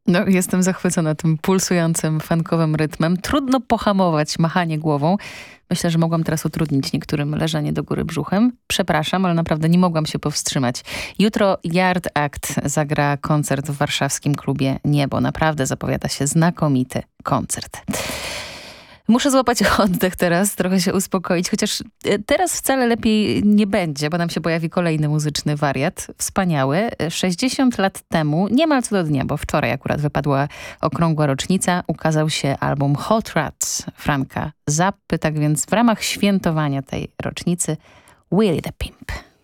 No, jestem zachwycona tym pulsującym, funkowym rytmem. Trudno pohamować machanie głową. Myślę, że mogłam teraz utrudnić niektórym leżenie do góry brzuchem. Przepraszam, ale naprawdę nie mogłam się powstrzymać. Jutro Yard Act zagra koncert w warszawskim klubie Niebo. Naprawdę zapowiada się znakomity koncert. Muszę złapać oddech teraz, trochę się uspokoić, chociaż teraz wcale lepiej nie będzie, bo nam się pojawi kolejny muzyczny wariat. Wspaniały. 60 lat temu, niemal co do dnia, bo wczoraj akurat wypadła okrągła rocznica, ukazał się album Hot Rats Franka Zappy. Tak więc w ramach świętowania tej rocznicy Willie the Pimp.